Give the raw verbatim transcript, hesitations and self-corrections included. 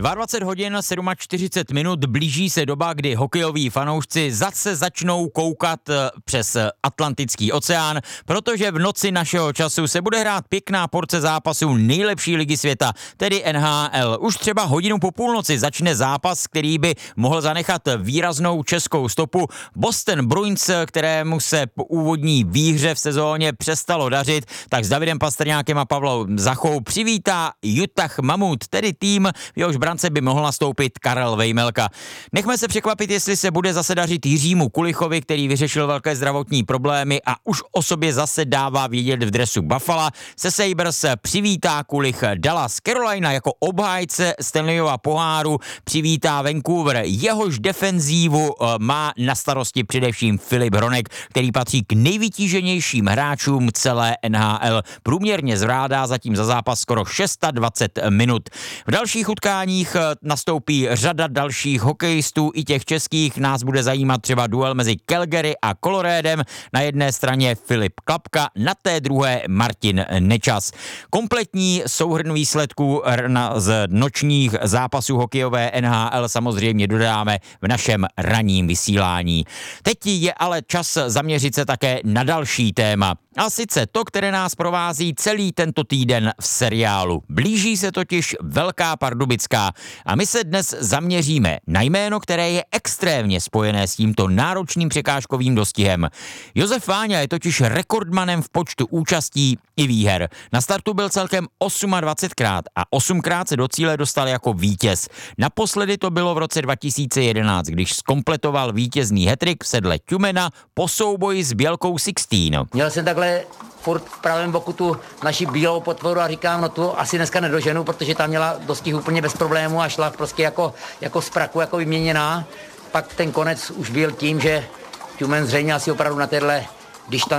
dvacet dva hodin čtyřicet sedm minut, blíží se doba, kdy hokejoví fanoušci zase začnou koukat přes Atlantický oceán, protože v noci našeho času se bude hrát pěkná porce zápasů nejlepší ligy světa, tedy N H L. Už třeba hodinu po půlnoci začne zápas, který by mohl zanechat výraznou českou stopu. Boston Bruins, kterému se po úvodní výhře v sezóně přestalo dařit, tak s Davidem Pastrňákem a Pavlou Zachou přivítá Utah Mammoth, tedy tým, v jehož brance by mohl nastoupit Karel Vejmelka. Nechme se překvapit, jestli se bude zase dařit Jiřímu Kulichovi, který vyřešil velké zdravotní problémy a už o sobě zase dává vědět v dresu Buffalo. Se Sabres přivítá Kulich Dallas. Carolina jako obhájce Stanleyova poháru přivítá Vancouver. Jehož defenzívu má na starosti především Filip Hronek, který patří k nejvytíženějším hráčům celé N H L. Průměrně zvládá zatím za zápas skoro dvacet šest minut. V dalších utkáních nastoupí řada dalších hokejistů, i těch českých. Nás bude zajímat třeba duel mezi Calgary a Coloradem. Na jedné straně Filip Klapka, na té druhé Martin Nečas. Kompletní souhrn výsledků z nočních zápasů hokejové N H L samozřejmě dodáme v našem ranním vysílání. Teď je ale čas zaměřit se také na další téma. A sice to, které nás provází celý tento týden v seriálu. Blíží se totiž Velká Pardubická a my se dnes zaměříme na jméno, které je extrémně spojené s tímto náročným překážkovým dostihem. Josef Váňa je totiž rekordmanem v počtu účastí i výher. Na startu byl celkem dvacet osmkrát a osmkrát se do cíle dostal jako vítěz. Naposledy to bylo v roce dva tisíce jedenáct, když zkompletoval vítězný hattrick v sedle Tjumena po souboji s Bělkou Sixteen. Měl jsem takhle furt v pravém boku tu naši bílou potvoru a říkám, no tu asi dneska nedoženu, protože tam měla dostih úplně bez problému a šla prostě jako, jako z praku, jako vyměněná. Pak ten konec už byl tím, že Tjumen zřejmě asi opravdu na téhle, když tam